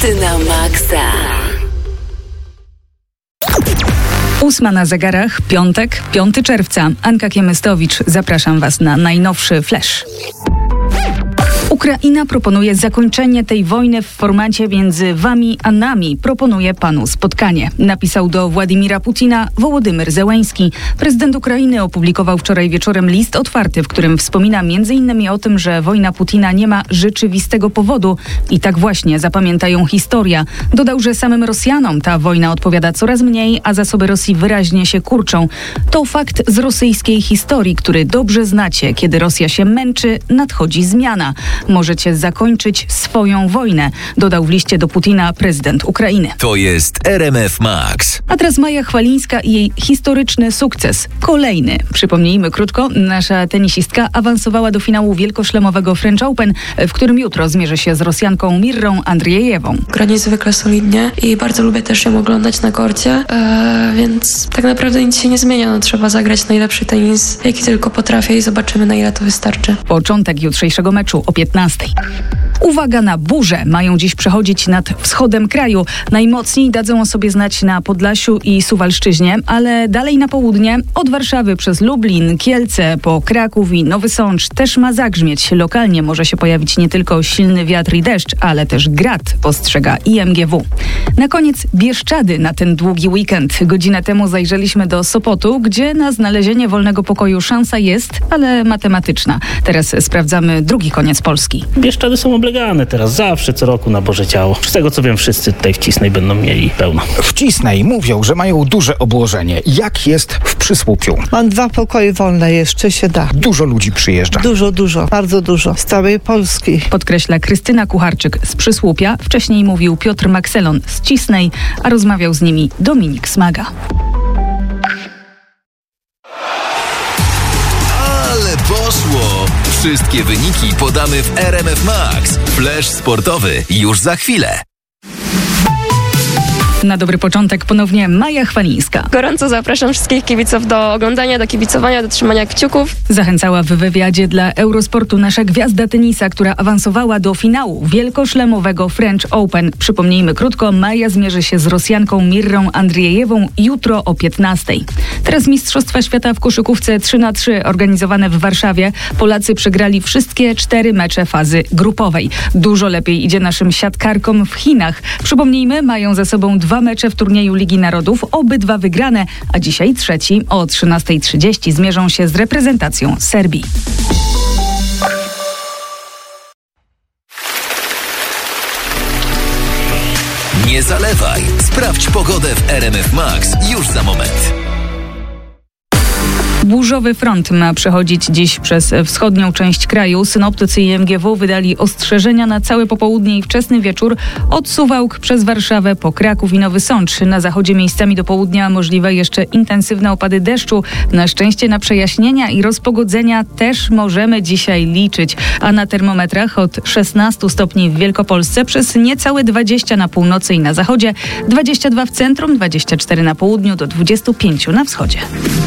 Hity na maksa. 8 na zegarach, piątek, 5 czerwca. Anka Kiemystowicz, zapraszam Was na najnowszy flash. Ukraina proponuje zakończenie tej wojny w formacie między wami a nami. Proponuje panu spotkanie. Napisał do Władimira Putina Wołodymyr Zełenski. Prezydent Ukrainy opublikował wczoraj wieczorem list otwarty, w którym wspomina m.in. o tym, że wojna Putina nie ma rzeczywistego powodu i tak właśnie zapamiętają historia. Dodał, że samym Rosjanom ta wojna odpowiada coraz mniej, a zasoby Rosji wyraźnie się kurczą. To fakt z rosyjskiej historii, który dobrze znacie. Kiedy Rosja się męczy, nadchodzi zmiana. Możecie zakończyć swoją wojnę, dodał w liście do Putina prezydent Ukrainy. To jest RMF Max. A teraz Maja Chwalińska i jej historyczny sukces. Kolejny. Przypomnijmy krótko, nasza tenisistka awansowała do finału wielkoszlemowego French Open, w którym jutro zmierzy się z Rosjanką Mirrą Andrzejewą. Gra niezwykle solidnie i bardzo lubię też ją oglądać na korcie, więc tak naprawdę nic się nie zmienia. No, trzeba zagrać najlepszy tenis, jaki tylko potrafię i zobaczymy, na ile to wystarczy. Początek jutrzejszego meczu o 15:00. Uwaga na burze. Mają dziś przechodzić nad wschodem kraju. Najmocniej dadzą o sobie znać na Podlasiu i Suwalszczyźnie, ale dalej na południe od Warszawy przez Lublin, Kielce, po Kraków i Nowy Sącz też ma zagrzmieć. Lokalnie może się pojawić nie tylko silny wiatr i deszcz, ale też grad, ostrzega IMGW. Na koniec Bieszczady na ten długi weekend. Godzinę temu zajrzeliśmy do Sopotu, gdzie na znalezienie wolnego pokoju szansa jest, ale matematyczna. Teraz sprawdzamy drugi koniec Polski. Bieszczady są oblegane teraz zawsze, co roku na Boże Ciało. Z tego co wiem, wszyscy tutaj w Cisnej będą mieli pełno. W Cisnej mówią, że mają duże obłożenie. Jak jest w Przysłupiu? Mam 2 pokoje wolne, jeszcze się da. Dużo ludzi przyjeżdża. Dużo, bardzo dużo. Z całej Polski. Podkreśla Krystyna Kucharczyk z Przysłupia. Wcześniej mówił Piotr Makselon z Cisnej, a rozmawiał z nimi Dominik Smaga. Ale poszło! Wszystkie wyniki podamy w RMF Max. Flash sportowy już za chwilę. Na dobry początek ponownie Maja Chwalińska. Gorąco zapraszam wszystkich kibiców do oglądania, do kibicowania, do trzymania kciuków. Zachęcała w wywiadzie dla Eurosportu nasza gwiazda tenisa, która awansowała do finału wielkoszlemowego French Open. Przypomnijmy krótko, Maja zmierzy się z Rosjanką Mirrą Andrzejewą jutro o 15:00. Teraz Mistrzostwa Świata w koszykówce 3x3 organizowane w Warszawie. Polacy przegrali wszystkie 4 mecze fazy grupowej. Dużo lepiej idzie naszym siatkarkom w Chinach. Przypomnijmy, mają za sobą 2 mecze w turnieju Ligi Narodów, obydwa wygrane, a dzisiaj trzeci o 13:30 zmierzą się z reprezentacją Serbii. Nie zalewaj. Sprawdź pogodę w RMF Max już za moment. Burzowy front ma przechodzić dziś przez wschodnią część kraju. Synoptycy IMGW wydali ostrzeżenia na całe popołudnie i wczesny wieczór od Suwałk przez Warszawę po Kraków i Nowy Sącz. Na zachodzie miejscami do południa możliwe jeszcze intensywne opady deszczu. Na szczęście na przejaśnienia i rozpogodzenia też możemy dzisiaj liczyć. A na termometrach od 16 stopni w Wielkopolsce przez niecałe 20 na północy i na zachodzie, 22 w centrum, 24 na południu do 25 na wschodzie.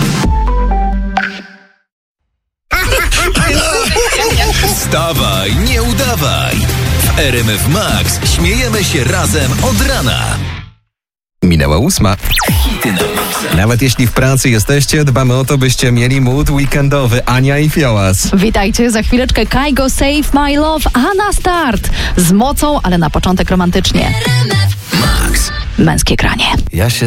Wstawaj, nie udawaj. W RMF Max śmiejemy się razem od rana. Minęła 8:00. Hity na maksa. Nawet jeśli w pracy jesteście, dbamy o to, byście mieli mood weekendowy. Ania i Fiołas. Witajcie, za chwileczkę Kygo Save My Love, a na start z mocą, ale na początek romantycznie. Max. Męskie granie. Ja się